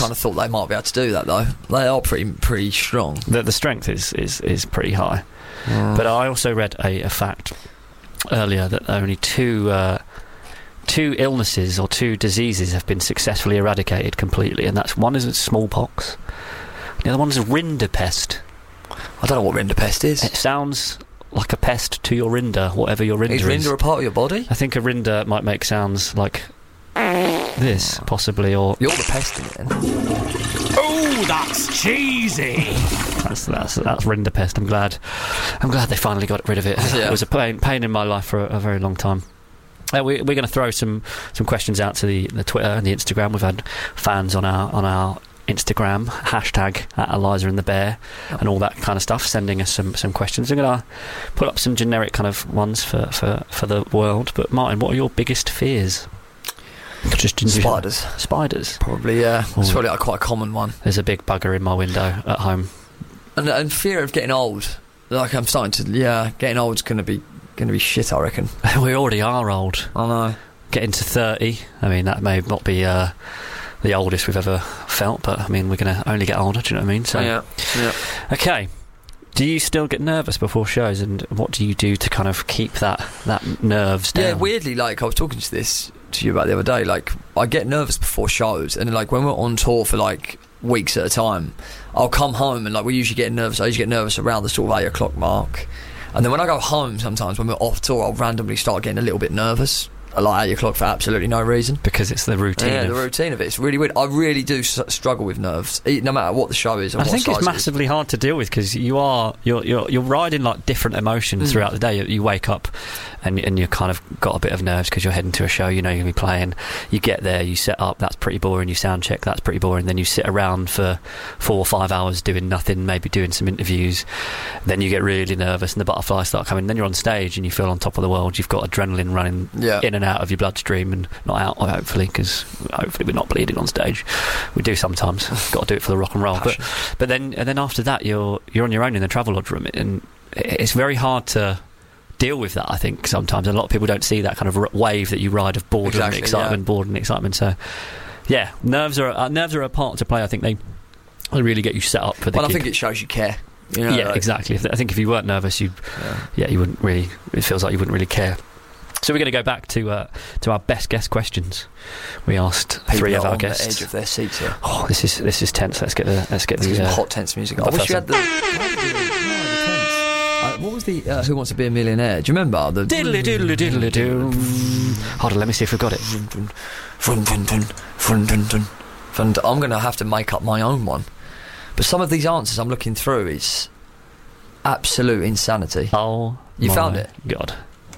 kind of thought they might be able to do that, though. They are pretty strong. The strength is pretty high. But I also read a fact earlier that only two illnesses or two diseases have been successfully eradicated completely, and that's one is smallpox, the other one is rinderpest. I don't know what rinderpest is. It sounds like a pest to your rinder, whatever your rinder is. Is rinder a part of your body? I think a rinder might make sounds like this, possibly, or... You're the pest in it, then. Oh, that's cheesy! That's rinderpest. I'm glad they finally got rid of it. Yeah. It was a pain in my life for a very long time. We're going to throw some questions out to the Twitter and the Instagram. We've had fans on our Instagram, hashtag @ElizaandTheBear, and all that kind of stuff, sending us some questions. I'm going to put up some generic kind of ones for the world. But Martin, what are your biggest fears? Just Spiders. Probably, yeah. It's probably like quite a common one. There's a big bugger in my window at home. And fear of getting old. Like, I'm starting to, getting old's going to be shit, I reckon. We already are old. I know. Getting to 30, I mean, that may not be the oldest we've ever felt, but I mean, we're going to only get older, do you know what I mean? So, yeah. Okay. Do you still get nervous before shows, and what do you do to kind of keep that nerves down? Yeah, weirdly, like, I was talking to you about the other day, like, I get nervous before shows, and like, when we're on tour for like weeks at a time, I'll come home and like, we usually get nervous. I usually get nervous around the sort of 8 o'clock mark. And then when I go home, sometimes when we're off tour, I'll randomly start getting a little bit nervous, like 8 o'clock, for absolutely no reason. Because it's the routine. Yeah, the routine of it. It's really weird. I really do struggle with nerves, no matter what the show is. I think it's massively hard to deal with, because you're riding like different emotions throughout the day. You wake up and you kind of got a bit of nerves because you're heading to a show. You know you're going to be playing. You get there, you set up. That's pretty boring. You sound check. That's pretty boring. Then you sit around for 4 or 5 hours doing nothing, maybe doing some interviews. Then you get really nervous and the butterflies start coming. Then you're on stage and you feel on top of the world. You've got adrenaline running in and out of your bloodstream, and not out, hopefully, because hopefully we're not bleeding on stage. We do sometimes. Got to do it for the rock and roll. But then after that, you're on your own in the Travelodge room, and it's very hard to deal with that, I think, sometimes. And a lot of people don't see that kind of wave that you ride of boredom and excitement. So yeah, nerves are a part to play. I think they really get you set up for the gig. I think it shows you care. You know, yeah, like, exactly. I think if you weren't nervous, you wouldn't really. It feels like you wouldn't really care. So we're going to go back to our best guest questions. We asked three of our guests. On the edge of their seats here. Oh, this is tense. Let's get the hot tense music. I wish you had the what was the Who Wants to Be a Millionaire? Do you remember the diddly diddly diddly doo? Hold on, let me see if we've got it. I'm going to have to make up my own one. But some of these answers I'm looking through, it's absolute insanity. Oh, you found it? God.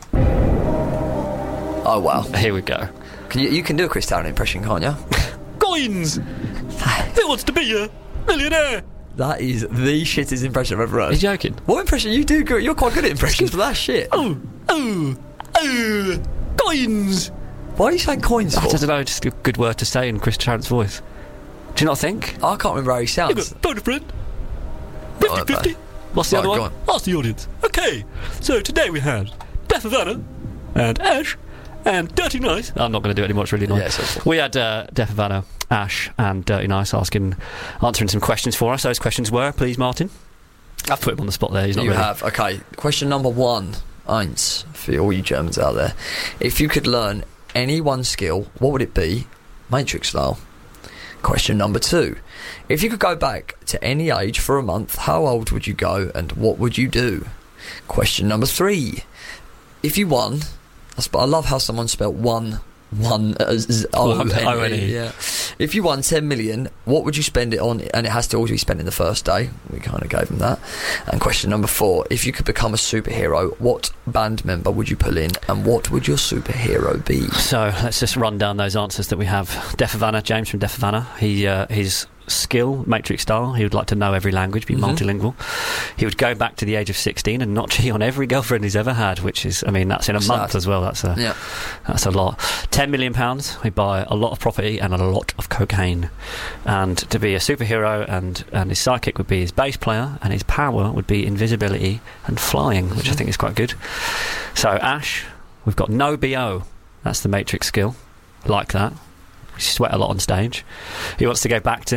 Oh wow! Here we go. You can do a Chris Tarrant impression, can't you? Coins. Who wants to be a millionaire? That is the shittest impression I've ever heard. Are you joking? What impression? You do good. You're quite good at impressions, but that's shit. Coins. Why are you saying coins for? I don't know, just a good word to say in Chris Tarrant's voice. Do you not think? I can't remember how he sounds. Phone a friend. 50-50. What's the other one? Ask the audience. Okay, so today we had Death of Anna and Ash and Dirty Nice. I'm not going to do it anymore, it's really annoying. Yeah, we had Death of Anna, Ash and Dirty Nice answering some questions for us. Those questions were, please, Martin. I've put him on the spot there. He's not You ready. have. Okay, question number 1, eins, for all you Germans out there. If you could learn any one skill, what would it be? Matrix style. Question number 2. If you could go back to any age for a month, how old would you go and what would you do? Question number 3. If you won, I love how someone spelt one as O-N-E. Yeah. If you won 10 million, what would you spend it on? And it has to always be spent in the first day. We kind of gave them that. And question number 4. If you could become a superhero, what band member would you pull in and what would your superhero be? So let's just run down those answers that we have. Death of Anna, James from Death of Anna. His skill, Matrix style, he would like to know every language, be multilingual. He would go back to the age of 16 and not cheat on every girlfriend he's ever had, which is, I mean, that's in a month as well. That's a lot. £10 million. He'd buy a lot of property and a lot of cocaine. And to be a superhero, and his sidekick would be his bass player, and his power would be invisibility and flying, which I think is quite good. So Ash, we've got no BO. That's the Matrix skill. Like that. He sweat a lot on stage. He wants to go back to